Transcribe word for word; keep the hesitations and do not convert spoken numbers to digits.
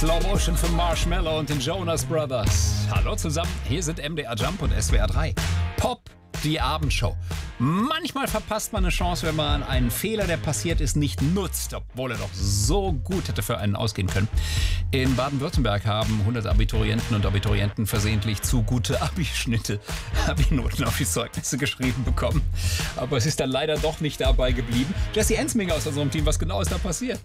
Slow Motion von Marshmello und den Jonas Brothers. Hallo zusammen, hier sind M D R Jump und S W R drei. Pop, die Abendshow. Manchmal verpasst man eine Chance, wenn man einen Fehler, der passiert ist, nicht nutzt, obwohl er doch so gut hätte für einen ausgehen können. In Baden-Württemberg haben hundert Abiturienten und Abiturienten versehentlich zu gute Abischnitte, Abi-Noten auf die Zeugnisse geschrieben bekommen. Aber es ist dann leider doch nicht dabei geblieben. Jesse Ensminger aus unserem Team, was genau ist da passiert?